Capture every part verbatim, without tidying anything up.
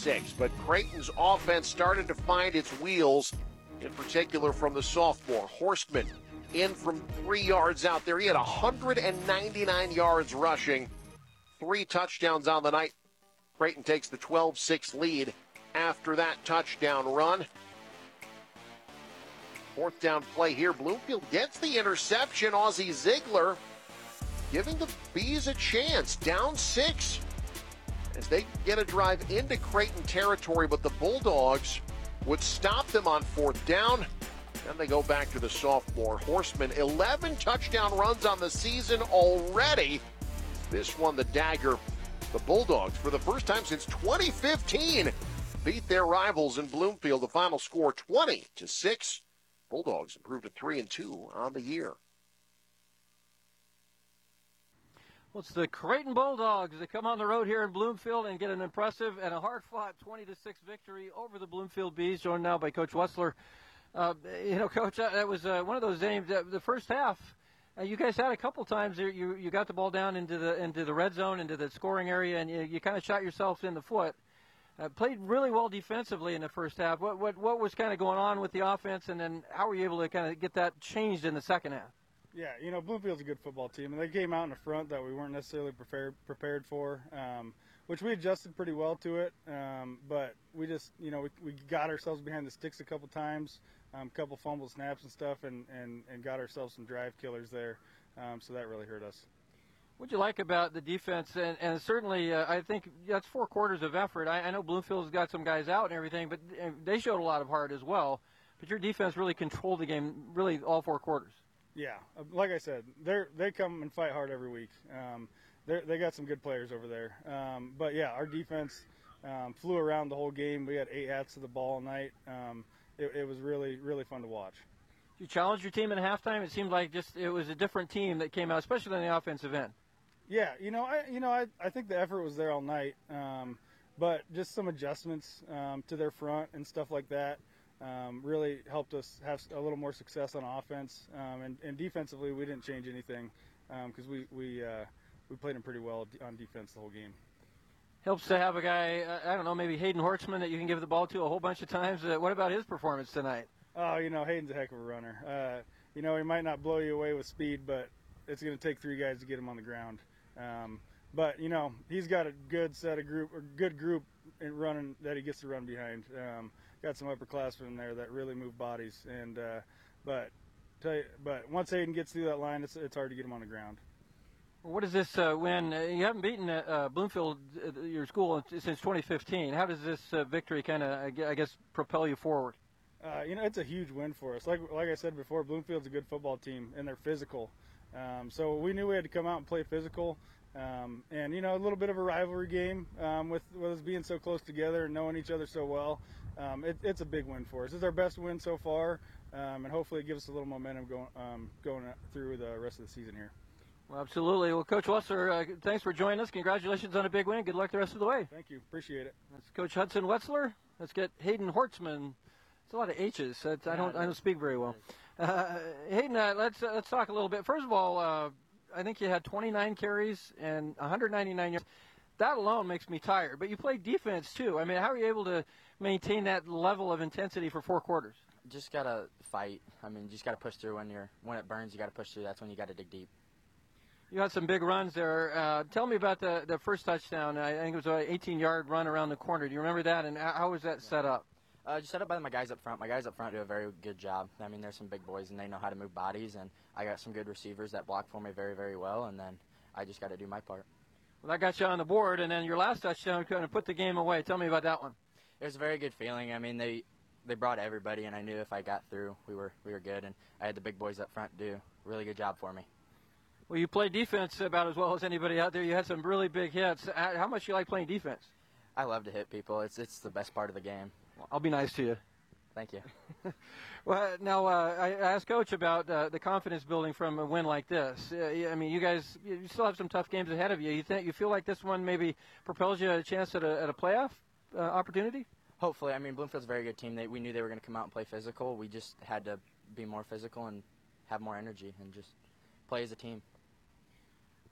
six. But Creighton's offense started to find its wheels, in particular from the sophomore. Horstman in from three yards out there. He had one hundred ninety-nine yards rushing, three touchdowns on the night. Creighton takes the twelve six lead after that touchdown run. Fourth down play here. Bloomfield gets the interception. Ozzie Ziegler giving the Bees a chance. Down six as they get a drive into Creighton territory, but the Bulldogs would stop them on fourth down. Then they go back to the sophomore. Horstman, eleven touchdown runs on the season already. This one, the dagger. The Bulldogs, for the first time since twenty fifteen, beat their rivals in Bloomfield. The final score, twenty to six. Bulldogs improved to three and two on the year. Well, it's the Creighton Bulldogs that come on the road here in Bloomfield and get an impressive and a hard-fought twenty to six victory over the Bloomfield Bees, joined now by Coach Wetzler. Uh, you know, Coach, that was uh, one of those games. Uh, the first half, uh, you guys had a couple times there. You you got the ball down into the into the red zone, into the scoring area, and you, you kind of shot yourself in the foot. Uh, played really well defensively in the first half. What what what was kind of going on with the offense, and then how were you able to kind of get that changed in the second half? Yeah, you know, Bloomfield's a good football team, and they came out in the front that we weren't necessarily prepared prepared for, um, which we adjusted pretty well to it. Um, but we just, you know, we, we got ourselves behind the sticks a couple times, a um, couple fumble snaps and stuff, and, and, and got ourselves some drive killers there. Um, so that really hurt us. What do you like about the defense? And, and certainly, uh, I think that's four quarters of effort. I, I know Bloomfield's got some guys out and everything, but they showed a lot of heart as well. But your defense really controlled the game, really all four quarters. Yeah, like I said, they they come and fight hard every week. Um, they got some good players over there. Um, but yeah, our defense um, flew around the whole game. We had eight hats to the ball all night. Um, it, it was really really fun to watch. You challenged your team at halftime. It seemed like just it was a different team that came out, especially on the offensive end. Yeah, you know, I you know I, I think the effort was there all night, um, but just some adjustments um, to their front and stuff like that. Um, really helped us have a little more success on offense, um, and, and defensively we didn't change anything because um, we we uh, we played them pretty well on defense the whole game. Helps to have a guy, uh, I don't know, maybe Hayden Hortzman that you can give the ball to a whole bunch of times. Uh, what about his performance tonight? Oh, you know, Hayden's a heck of a runner. Uh, you know, he might not blow you away with speed, but it's going to take three guys to get him on the ground. Um, but you know, he's got a good set of group, or good group in running that he gets to run behind. Um, Got some upperclassmen in there that really move bodies, and uh, but tell you, but once Hayden gets through that line, it's it's hard to get him on the ground. What does this uh, win? Uh, you haven't beaten uh, Bloomfield, uh, your school, since twenty fifteen. How does this uh, victory kind of, I guess, propel you forward? Uh, you know, it's a huge win for us. Like like I said before, Bloomfield's a good football team, and they're physical. Um, so we knew we had to come out and play physical. Um, and, you know, a little bit of a rivalry game um, with, with us being so close together and knowing each other so well. Um, it, it's a big win for us. It's our best win so far, um, and hopefully it gives us a little momentum going um, going through the rest of the season here. Well, absolutely. Well, Coach Wetzler, uh, thanks for joining us. Congratulations on a big win. Good luck the rest of the way. Thank you. Appreciate it. That's Coach Hudson Wetzler. Let's get Hayden Hortzman. It's a lot of H's. That's, I don't I don't speak very well. Uh, Hayden, uh, let's uh, let's talk a little bit. First of all, uh, I think you had twenty-nine carries and one hundred ninety-nine yards. That alone makes me tired. But you played defense too. I mean, how are you able to maintain that level of intensity for four quarters? Just gotta fight. I mean, you just gotta push through when you're when it burns. You gotta push through. That's when you gotta dig deep. You had some big runs there. Uh, tell me about the the first touchdown. I think it was an eighteen-yard run around the corner. Do you remember that? And how was that set up? Uh, just set up by my guys up front. My guys up front do a very good job. I mean, there's some big boys, and they know how to move bodies, and I got some good receivers that block for me very, very well, and then I just got to do my part. Well, that got you on the board, and then your last touchdown kind of put the game away. Tell me about that one. It was a very good feeling. I mean, they they brought everybody, and I knew if I got through, we were we were good, and I had the big boys up front do a really good job for me. Well, you played defense about as well as anybody out there. You had some really big hits. How much do you like playing defense? I love to hit people. It's it's the best part of the game. Well, I'll be nice to you. Thank you. Well, now uh, I asked Coach about uh, the confidence building from a win like this. Uh, I mean, you guys, you still have some tough games ahead of you. You think you feel like this one maybe propels you a chance at a, at a playoff uh, opportunity? Hopefully. I mean, Bloomfield's a very good team. They, we knew they were going to come out and play physical. We just had to be more physical and have more energy and just play as a team.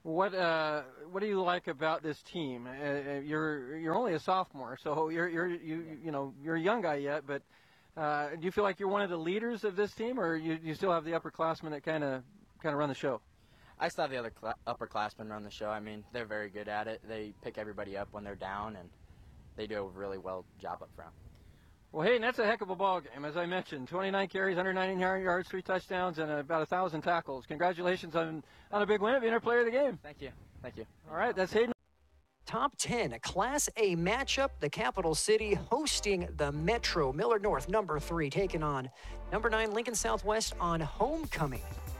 What uh, what do you like about this team? Uh, you're you're only a sophomore, so you're you're you you know you're a young guy yet. But uh, do you feel like you're one of the leaders of this team, or you you still have the upperclassmen that kind of kind of run the show? I still have the other cl- upperclassmen run the show. I mean, they're very good at it. They pick everybody up when they're down, and they do a really well job up front. Well, hey, and that's a heck of a ball game, as I mentioned. twenty-nine carries, one hundred ninety yards, three touchdowns, and about a thousand tackles. Congratulations on on a big win, being our player of the game. Thank you. Thank you. All right, that's Hayden. Top ten, a Class A matchup. The capital city hosting the Metro. Millard North, number three, taking on number nine, Lincoln Southwest on homecoming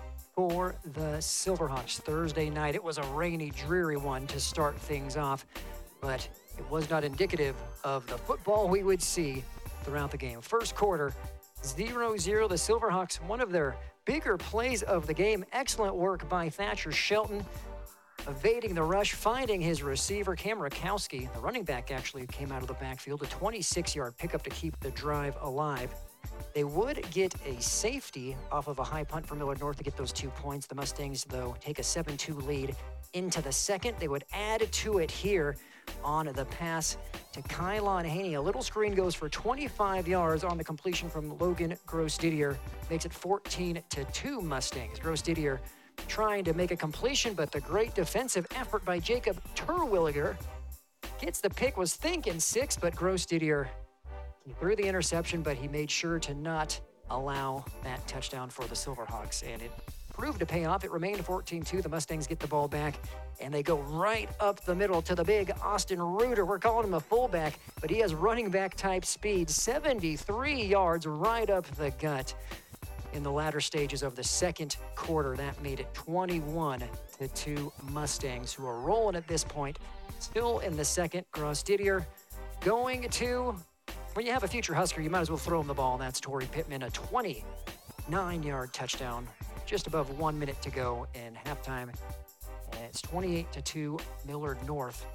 for the Silverhawks Thursday night. It was a rainy, dreary one to start things off, but it was not indicative of the football we would see throughout the game. First quarter, zero zero. The Silverhawks, one of their bigger plays of the game. Excellent work by Thatcher Shelton, evading the rush, finding his receiver, Cam Rakowski. The running back actually came out of the backfield, a twenty-six-yard pickup to keep the drive alive. They would get a safety off of a high punt for Millard North to get those two points. The Mustangs, though, take a seven two lead into the second. They would add to it here on the pass to Kylon Haney. A little screen goes for twenty-five yards on the completion from Logan Gross-Didier. Makes it fourteen to two Mustangs. Gross-Didier trying to make a completion, but the great defensive effort by Jacob Terwilliger gets the pick. Was thinking six, but Gross-Didier, he threw the interception, but he made sure to not allow that touchdown for the Silverhawks, and it proved to pay off. It remained fourteen two. The Mustangs get the ball back, and they go right up the middle to the big Austin Reuter. We're calling him a fullback, but he has running back type speed. seventy-three yards right up the gut in the latter stages of the second quarter. That made it twenty-one to two Mustangs, who are rolling at this point. Still in the second, Gross-Didier going to, when you have a future Husker, you might as well throw him the ball. That's Torrey Pittman, a twenty-nine-yard touchdown. Just above one minute to go in halftime. And it's twenty-eight to two, Millard North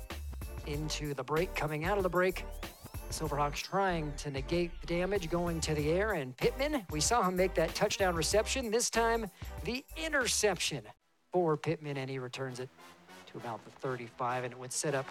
into the break. Coming out of the break, the Silverhawks trying to negate the damage, going to the air, and Pittman, we saw him make that touchdown reception. This time, the interception for Pittman, and he returns it to about the thirty-five, and it would set up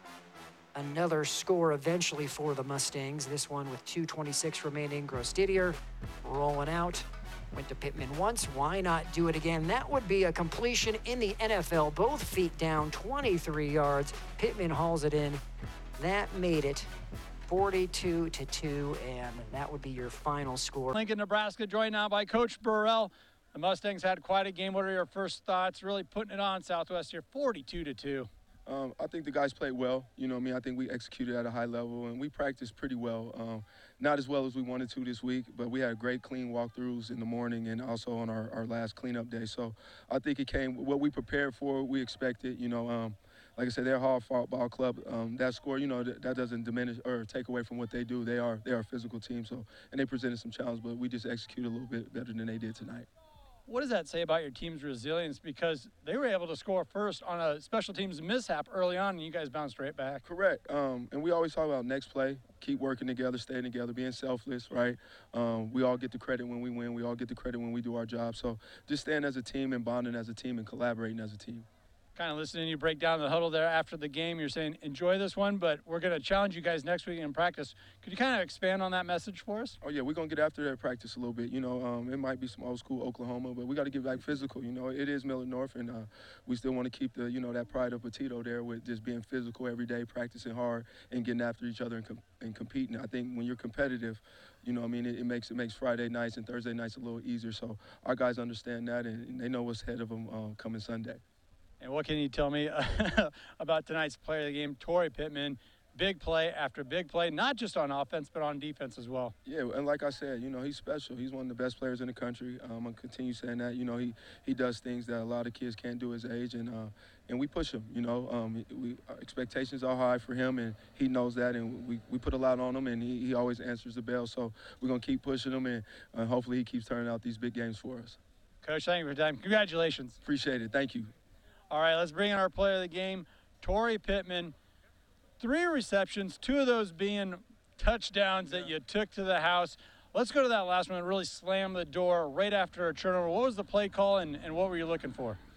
another score eventually for the Mustangs. This one with two twenty-six remaining. Gross-Didier rolling out. Went to Pittman once. Why not do it again? That would be a completion in the N F L. Both feet down, twenty-three yards. Pittman hauls it in. That made it forty-two to two, and that would be your final score. Lincoln, Nebraska, joined now by Coach Burrell. The Mustangs had quite a game. What are your first thoughts? Really putting it on Southwest here, forty-two to two. Um, I think the guys played well. You know what I mean? I think we executed at a high level, and we practiced pretty well. Um, not as well as we wanted to this week, but we had great clean walkthroughs in the morning and also on our, our last cleanup day. So I think it came, what we prepared for, we expected. You know, um, like I said, they're a hard-fought ball club. Um, that score, you know, that, that doesn't diminish or take away from what they do. They are, they are a physical team, so, and they presented some challenge, but we just executed a little bit better than they did tonight. What does that say about your team's resilience? Because they were able to score first on a special teams mishap early on, and you guys bounced right back. Correct. Um, and we always talk about next play, keep working together, staying together, being selfless, right? Um, we all get the credit when we win. We all get the credit when we do our job. So just staying as a team and bonding as a team and collaborating as a team. Kind of listening to you break down the huddle there after the game. You're saying, enjoy this one, but we're going to challenge you guys next week in practice. Could you kind of expand on that message for us? Oh, yeah, we're going to get after that practice a little bit. You know, um, it might be some old school Oklahoma, but we got to get back physical. You know, it is Millard North, and uh, we still want to keep the, you know, that pride of Petito there with just being physical every day, practicing hard, and getting after each other and, com- and competing. I think when you're competitive, you know, I mean, it, it makes it makes Friday nights and Thursday nights a little easier. So our guys understand that, and, and they know what's ahead of them uh, coming Sunday. And what can you tell me about tonight's player of the game, Torrey Pittman? Big play after big play, not just on offense, but on defense as well. Yeah, and like I said, you know, he's special. He's one of the best players in the country. Um, I'm going to continue saying that. You know, he, he does things that a lot of kids can't do his age, and uh, and we push him, you know. Um, we, our expectations are high for him, and he knows that, and we, we put a lot on him, and he, he always answers the bell. So we're going to keep pushing him, and uh, hopefully he keeps turning out these big games for us. Coach, thank you for your time. Congratulations. Appreciate it. Thank you. All right, let's bring in our player of the game, Torrey Pittman. Three receptions, two of those being touchdowns that you took to the house. Let's go to that last one and really slam the door right after a turnover. What was the play call, and, and what were you looking for?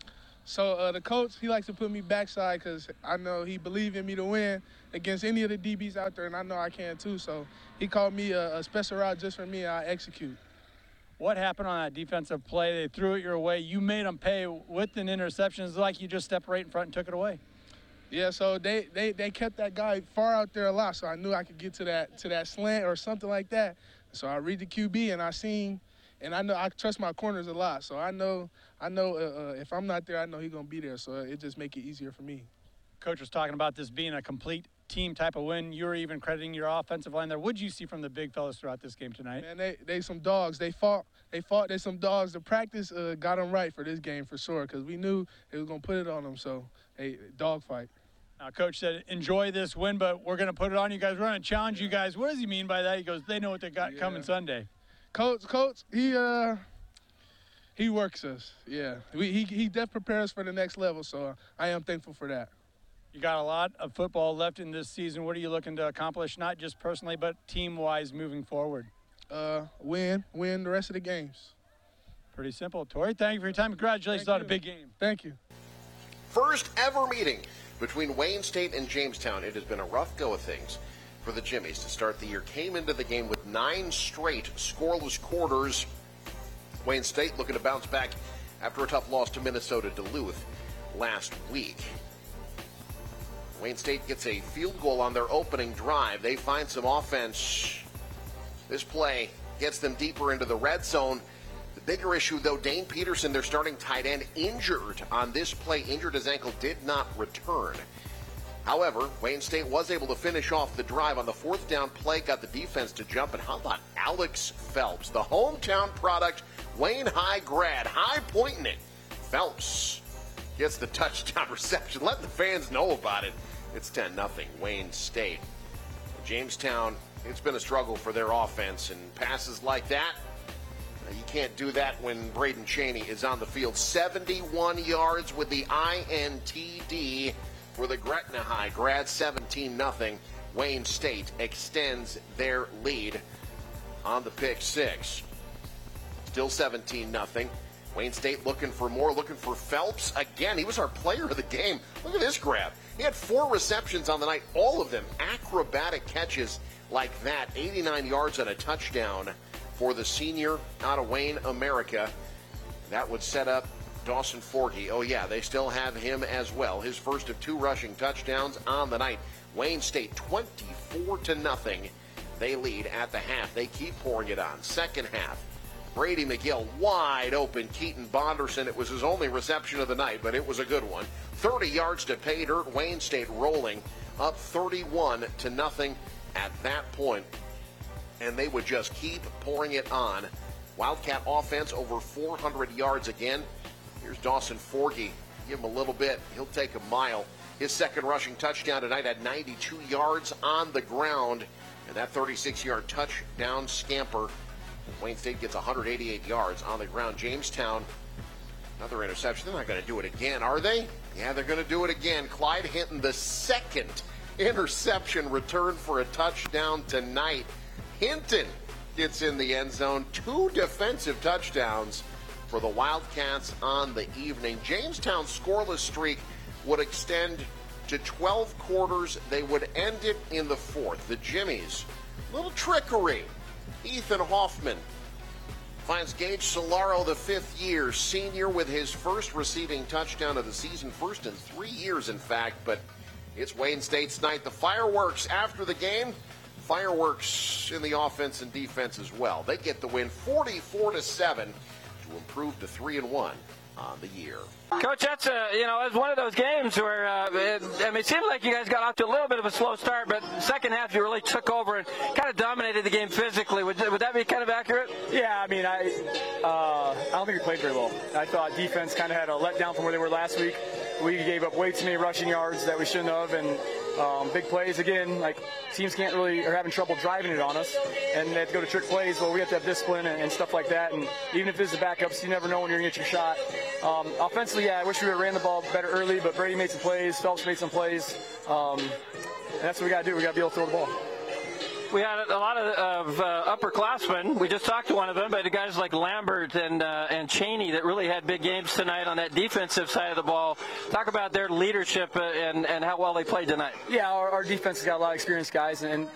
So uh, the coach, he likes to put me backside because I know he believed in me to win against any of the D Bs out there, and I know I can too. So he called me a, a special route just for me, and I execute. What happened on that defensive play? They threw it your way. You made them pay with an interception. It's like you just stepped right in front and took it away. Yeah, so they, they, they kept that guy far out there a lot, so I knew I could get to that to that slant or something like that. So I read the Q B, and I seen, and I know I trust my corners a lot. So I know I know uh, uh, if I'm not there, I know he's gonna be there. So it just make it easier for me. Coach was talking about this being a complete team type of win. You were even crediting your offensive line there. What did you see from the big fellas throughout this game tonight? Man, they they some dogs. They fought. They fought. They some dogs. The practice uh, got them right for this game for sure, because we knew it was gonna put it on them. So hey, dog fight. Uh, Coach said, enjoy this win, but we're going to put it on you guys. We're going to challenge you guys. What does he mean by that? He goes, they know what they got yeah. coming Sunday. Coach, Coach, he uh, he works us. Yeah, we, he he definitely prepares for the next level. So uh, I am thankful for that. You got a lot of football left in this season. What are you looking to accomplish, not just personally, but team-wise moving forward? Uh, win, win the rest of the games. Pretty simple. Torrey, thank you for your time. Congratulations on a big game. Thank you. First ever meeting between Wayne State and Jamestown. It has been a rough go of things for the Jimmies to start the year. Came into the game with nine straight scoreless quarters. Wayne State looking to bounce back after a tough loss to Minnesota Duluth last week. Wayne State gets a field goal on their opening drive. They find some offense. This play gets them deeper into the red zone. The bigger issue, though, Dane Peterson, their starting tight end, injured on this play. Injured his ankle, did not return. However, Wayne State was able to finish off the drive on the fourth down play, got the defense to jump. And how about Alex Phelps, the hometown product, Wayne High grad, high pointing it. Phelps gets the touchdown reception, letting the fans know about it. It's ten nothing, Wayne State. Jamestown, it's been a struggle for their offense, and passes like that, you can't do that when Braden Cheney is on the field. seventy-one yards with the I N T D for the Gretna High grad, seventeen nothing. Wayne State extends their lead on the pick six. Still seventeen nothing. Wayne State looking for more, looking for Phelps. Again, he was our player of the game. Look at this grab. He had four receptions on the night, all of them acrobatic catches like that. eighty-nine yards and a touchdown for the senior out of Wayne, America. That would set up Dawson Forgey. Oh, yeah, they still have him as well. His first of two rushing touchdowns on the night. Wayne State twenty-four to nothing. They lead at the half. They keep pouring it on. Second half. Brady McGill wide open. Keaton Bonderson, it was his only reception of the night, but it was a good one. thirty yards to pay dirt. Wayne State rolling up thirty-one to nothing at that point. And they would just keep pouring it on. Wildcat offense over four hundred yards again. Here's Dawson Forgey. Give him a little bit. He'll take a mile. His second rushing touchdown tonight at ninety-two yards on the ground. And that thirty-six-yard touchdown scamper. Wayne State gets one hundred eighty-eight yards on the ground. Jamestown, another interception. They're not going to do it again, are they? Yeah, they're going to do it again. Clyde Hinton, the second interception return for a touchdown tonight. Hinton gets in the end zone. Two defensive touchdowns for the Wildcats on the evening. Jamestown's scoreless streak would extend to twelve quarters. They would end it in the fourth. The Jimmies, little trickery. Ethan Hoffman finds Gage Solaro, the fifth year senior, with his first receiving touchdown of the season, first in three years, in fact. But it's Wayne State's night. The fireworks after the game, fireworks in the offense and defense as well. They get the win, forty-four to seven, to improve to three and one on the year. Coach, that's a, you know, it was one of those games where, uh, it, I mean, it seemed like you guys got off to a little bit of a slow start, but the second half you really took over and kind of dominated the game physically. Would, would that be kind of accurate? Yeah, I mean, I uh, I don't think we played very well. I thought defense kind of had a letdown from where they were last week. We gave up way too many rushing yards that we shouldn't have, and um, big plays again. Like, teams can't really are having trouble driving it on us, and they have to go to trick plays. Well, we have to have discipline and, and stuff like that. And even if this is backups, you never know when you're gonna get your shot. Um, offensively, yeah, I wish we would have ran the ball better early, but Brady made some plays, Phelps made some plays, um, and that's what we got to do. We got to be able to throw the ball. We had a lot of, of uh, upperclassmen. We just talked to one of them, but the guys like Lambert and uh, and Cheney that really had big games tonight on that defensive side of the ball. Talk about their leadership uh, and, and how well they played tonight. Yeah, our, our defense has got a lot of experienced guys, and